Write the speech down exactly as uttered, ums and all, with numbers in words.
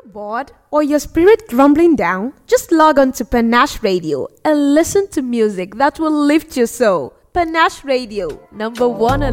bored or your spirit grumbling down? Just log on to Panache Radio and listen to music that will lift your soul. Panache Radio, number one